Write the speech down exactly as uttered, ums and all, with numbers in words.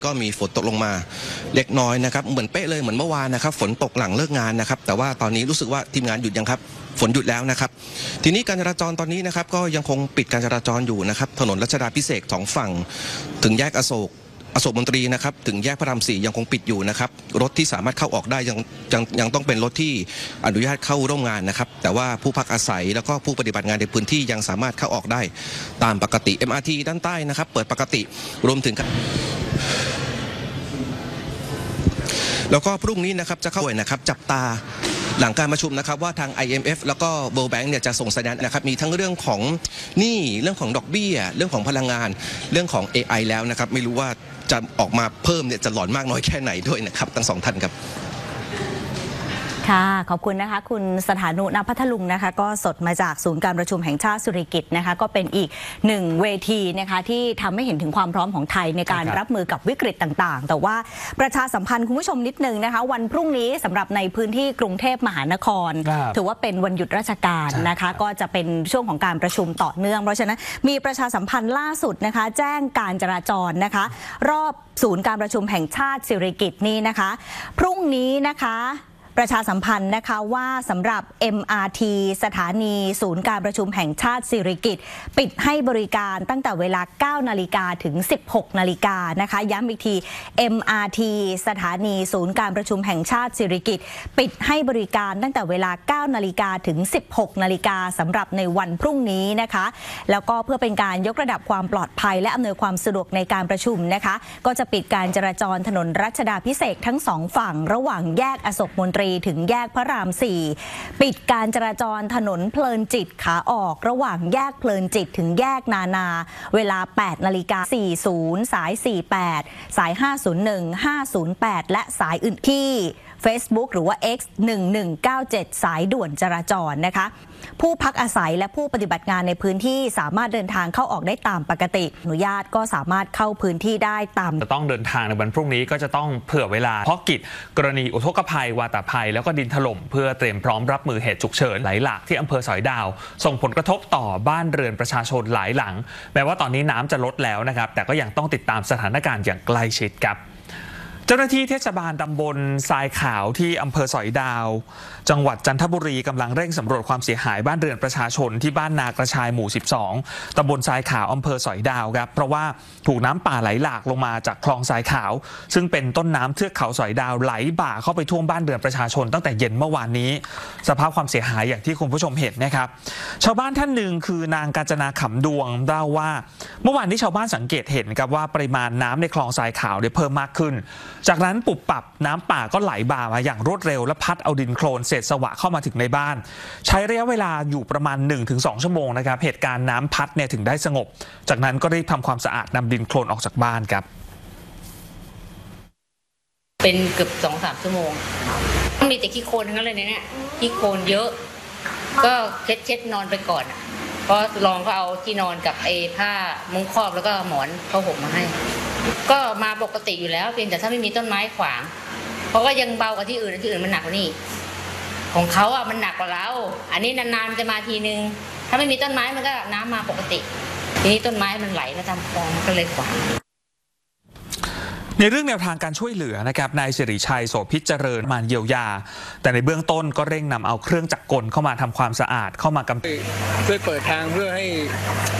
ก็มีฝนตกลงมาเล็กน้อยนะครับเหมือนเป๊ะเลยเหมือนเมื่อวานนะครับฝนตกหลังเลิกงานนะครับแต่ว่าตอนนี้รู้สึกว่าทีมงานหยุดยังครับฝนหยุดแล้วนะครับทีนี้การจราจรตอนนี้นะครับก็ยังคงปิดการจราจรอยู่นะครับถนนรัชดาภิเษกสองฝั่งถึงแยกอโศกอโศกมนตรีนะครับถึงแยกพระรามสี่ยังคงปิดอยู่นะครับรถที่สามารถเข้าออกได้ยังยังยังต้องเป็นรถที่อนุญาตเข้าร่วมงานนะครับแต่ว่าผู้พักอาศัยแล้วก็ผู้ปฏิบัติงานในพื้นที่ยังสามารถเข้าออกได้ตามปกติ เอ็ม อาร์ ที ด้านใต้นะครับเปิดปกติรวมถึงแล้วก็พรุ่งนี้นะครับจะเข้าด้วยนะครับจับตาหลังการประชุมนะครับว่าทาง ไอ เอ็ม เอฟ แล้วก็ World Bank เนี่ยจะส่งสัญญาณนะครับมีทั้งเรื่องของหนี้เรื่องของดอกเบี้ยเรื่องของพลังงานเรื่องของ เอ ไอ แล้วนะครับไม่รู้ว่าจะออกมาเพิ่มเนี่ยจะหลอนมากน้อยแค่ไหนด้วยนะครับทั้งสองท่านครับค่ะขอบคุณนะคะคุณสถานุณพัทลุงนะคะก็สดมาจากศูนย์การประชุมแห่งชาติสุริกิติ์นะคะก็เป็นอีกหนึ่งเวทีนะคะที่ทำให้เห็นถึงความพร้อมของไทยในการรับมือกับวิกฤตต่างๆแต่ว่าประชาสัมพันธ์คุณผู้ชมนิดนึงนะคะวันพรุ่งนี้สำหรับในพื้นที่กรุงเทพมหานครถือว่าเป็นวันหยุดราชการนะคะก็จะเป็นช่วงของการประชุมต่อเนื่องเพราะฉะนั้นมีประชาสัมพันธ์ล่าสุดนะคะแจ้งการจราจรนะคะรอบศูนย์การประชุมแห่งชาติสิริกิติ์นี้นะคะพรุ่งนี้นะคะประชาสัมพันธ์นะคะว่าสำหรับ เอ็ม อาร์ ที สถานีศูนย์การประชุมแห่งชาติสิริกิติ์ปิดให้บริการตั้งแต่เวลา เก้านาฬิกา ถึง สิบหกนาฬิกานะคะย้ำอีกที เอ็ม อาร์ ที สถานีศูนย์การประชุมแห่งชาติสิริกิติ์ปิดให้บริการตั้งแต่เวลา เก้านาฬิกา ถึง สิบหกนาฬิกาสำหรับในวันพรุ่งนี้นะคะแล้วก็เพื่อเป็นการยกระดับความปลอดภัยและอำนวยความสะดวกในการประชุมนะคะก็จะปิดการจราจรถนนรัชดาภิเษกทั้งสองฝั่งระหว่างแยกอโศกมนตรีถึงแยกพระรามสี่ปิดการจราจรถนนเพลินจิตขาออกระหว่างแยกเพลินจิตถึงแยกนานาเวลา แปดนาฬิกาสี่สิบ สาย สี่สิบแปด สาย ห้าศูนย์หนึ่ง ห้าศูนย์แปด และสายอื่นที่ Facebook หรือว่า X หนึ่งหนึ่งเก้าเจ็ด สายด่วนจราจรนะคะผู้พักอาศัยและผู้ปฏิบัติงานในพื้นที่สามารถเดินทางเข้าออกได้ตามปกติอนุญาตก็สามารถเข้าพื้นที่ได้ตามจะต้องเดินทางในวันพรุ่งนี้ก็จะต้องเผื่อเวลาเพราะกิจกรณีอุทกภัยวาตภัยแล้วก็ดินถล่มเพื่อเตรียมพร้อมรับมือเหตุฉุกเฉินไหลหลากที่อำเภอสอยดาวส่งผลกระทบต่อบ้านเรือนประชาชนหลายหลังแม้ว่าตอนนี้น้ำจะลดแล้วนะครับแต่ก็ยังต้องติดตามสถานการณ์อย่างใกล้ชิดครับเจ้าหน้าที่เทศบาลตำบลทรายขาวที่อำเภอสอยดาวจังหวัดจันทบุรีกำลังเร่งสำรวจความเสียหายบ้านเรือนประชาชนที่บ้านนากระชายหมู่สิบสองตำบลทรายขาวอำเภอสอยดาวครับเพราะว่าถูกน้ำป่าไหลหลากลงมาจากคลองทรายขาวซึ่งเป็นต้นน้ำเทือกเขาสอยดาวไหลบ่าเข้าไปท่วมบ้านเรือนประชาชนตั้งแต่เย็นเมื่อวานนี้สภาพความเสียหายอย่างที่คุณผู้ชมเห็นนะครับชาวบ้านท่านหนึ่งคือนางกาญจนาขำดวงเล่าว่าเมื่อวานนี้ชาวบ้านสังเกตเห็นครับว่าปริมาณน้ำในคลองทรายขาวเนี่ยเพิ่มมากขึ้นจากนั้นปุบปับน้ำป่าก็ไหลบ่ามาอย่างรวดเร็วและพัดเอาดินโคลนเศษสวะเข้ามาถึงในบ้านใช้ระยะเวลาอยู่ประมาณ หนึ่งถึงสอง ชั่วโมงนะครับเหตุการณ์น้ำพัดเนี่ยถึงได้สงบจากนั้นก็รีบทำความสะอาดนำดินโคลนออกจากบ้านครับเป็นเกือบ สองถึงสาม ชั่วโมงมีแต่ขี้โคลนทั้งนั้นเลยเนี่ยขี้โคลนเยอะก็เช็ดเช็ดนอนไปก่อนเพราะลองก็เอาที่นอนกับไอ้ผ้ามุ้งครอบแล้วก็หมอนผ้าห่มมาให้ก็มาปกติอยู่แล้วเพียงแต่ถ้าไม่มีต้นไม้ขวางเพราะว่ายังเบากว่าที่อื่นที่อื่นมันหนักกว่านี่ของเขาอ่ะมันหนักกว่าเราอันนี้นานๆจะมาทีนึงถ้าไม่มีต้นไม้มันก็น้ำมาปกติทีนี้ต้นไม้มันไหลมาตามคลองมันก็เลยขวางในเรื่องแนวทางการช่วยเหลือนะครับนายสิริชัยโสภิตเจริญมานเยียวยาแต่ในเบื้องต้นก็เร่งนำเอาเครื่องจักรกลเข้ามาทำความสะอาดเข้ามากำช่วยเปิดทางเพื่อให้